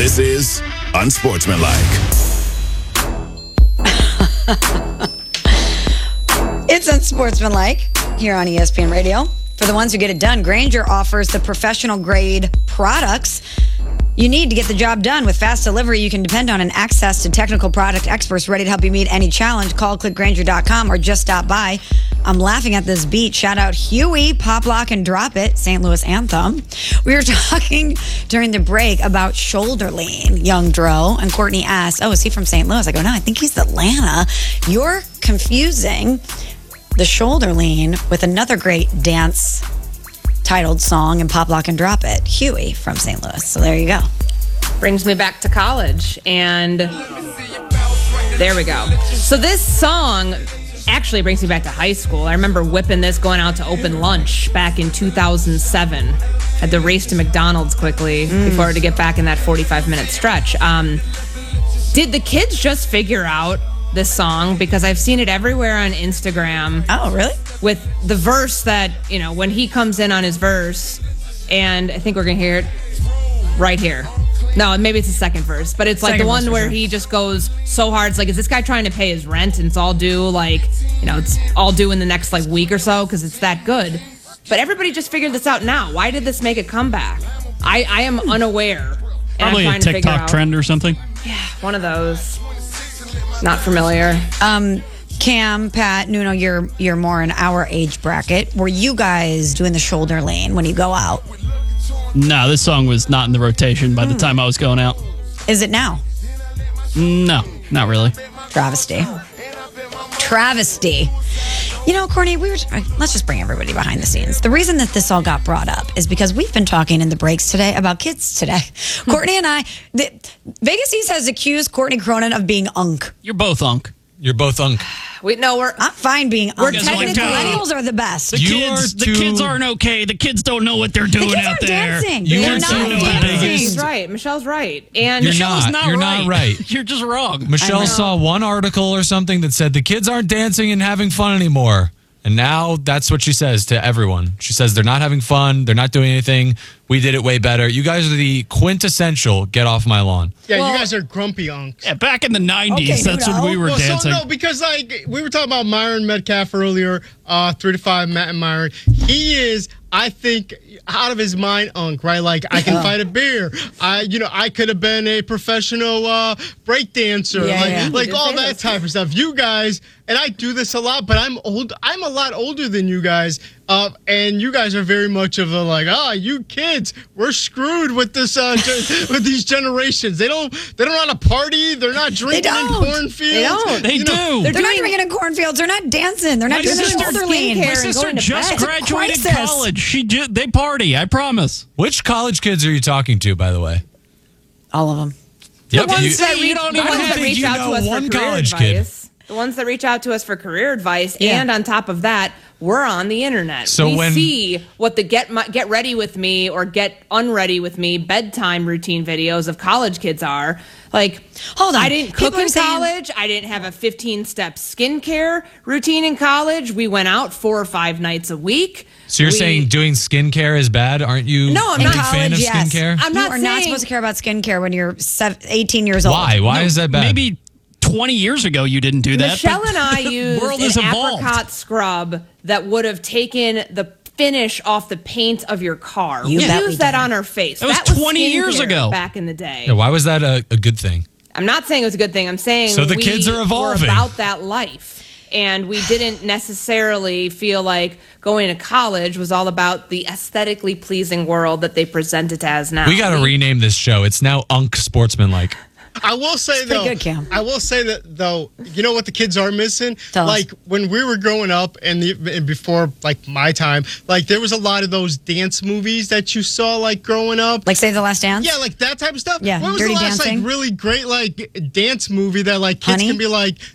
This is Unsportsmanlike. It's Unsportsmanlike here on ESPN Radio. For the ones who get it done, Grainger offers the professional grade products you need to get the job done. With fast delivery you can depend on, and access to technical product experts ready to help you meet any challenge. Call clickgrainger.com or just stop by. I'm laughing at this beat. Shout out Huey, Pop Lock and Drop It, St. Louis anthem. We were talking during the break about shoulder lean, young Dro, and Courtney asked, oh, is he from St. Louis? I go, no, I think he's Atlanta. You're confusing the shoulder lean with another great dance titled song and Pop Lock and Drop It, Huey from St. Louis. So there you go. Brings me back to college, and there we go. So this song actually brings me back to high school. I remember whipping this going out to open lunch back in 2007. Had to race to McDonald's quickly before to get back in that 45-minute stretch. Did the kids just figure out this song? Because I've seen it everywhere on Instagram. Oh, really? With the verse that, you know, when he comes in on his verse, and I think we're going to hear it right here. No, maybe it's the second verse, but it's like the one where he just goes so hard. It's like, is this guy trying to pay his rent and it's all due, like, you know, it's all due in the next, like, week or so because it's that good. But everybody just figured this out now. Why did this make a comeback? I am unaware. Probably a TikTok trend or something. Yeah, one of those. Not familiar. Cam, Pat, Nuno, you're more in our age bracket. Were you guys doing the shoulder lean when you go out? No, this song was not in the rotation by the time I was going out. Is it now? No, not really. Travesty. You know, Courtney, let's just bring everybody behind the scenes. The reason that this all got brought up is because we've been talking in the breaks today about kids today. Courtney and I, Vegas East has accused Courtney Cronin of being unk. You're both unk. You're both unk. I'm fine being unk. Millennials are the best. The kids aren't okay. The kids don't know what they're doing out there. Dancing. You're not dancing. Michelle's right. Michelle's right. And You're Michelle's not. You're not right. You're just wrong. Michelle saw one article or something that said the kids aren't dancing and having fun anymore. And now that's what she says to everyone. She says they're not having fun. They're not doing anything. We did it way better. You guys are the quintessential get off my lawn. Yeah, you guys are grumpy unks. Yeah, back in the 90s, that's when we were dancing. So, no, because like we were talking about Myron Metcalf earlier, 3 to 5, Matt and Myron. He is, I think, out of his mind unk, right? Like, I can fight a bear. I could have been a professional break dancer. Like all that type of stuff. You guys, and I do this a lot, but I'm old. I'm a lot older than you guys. And you guys are very much of a like, you kids, we're screwed with this with these generations. They don't know how to party. They're not drinking in cornfields. They do. They're not drinking in cornfields. They're not dancing. They're not doing the shoulder lean. My sister just graduated college. They party, I promise. Which college kids are you talking to, by the way? All of them. Yep. The ones that reach out to us for career advice. The ones that reach out to us for career advice, and on top of that, we're on the internet. So we see what the get ready with me or get unready with me bedtime routine videos of college kids are. Like, hold on. I didn't cook in college. I didn't have a 15-step skincare routine in college. We went out 4 or 5 nights a week. So you're saying doing skincare is bad? Aren't you a big fan of skincare? I'm not saying, not supposed to care about skincare when you're 18 years old. Why is that bad? Maybe 20 years ago you didn't do that. Michelle and I used an apricot scrub that would have taken the finish off the paint of your car. We used that on our face. That was 20 years ago. Back in the day. Yeah, why was that a good thing? I'm not saying it was a good thing. I'm saying so the kids are evolving. We're about that life. And we didn't necessarily feel like going to college was all about the aesthetically pleasing world that they present it as now. We got to rename this show. It's now Unk Sportsmanlike. I will say though, I will say that though, you know what the kids are missing? Like when we were growing up and before like my time, like there was a lot of those dance movies that you saw like growing up. Like Save the Last Dance? Yeah, like that type of stuff. Yeah, what was Dirty the last Dancing? like really great like dance movie that like kids can be like,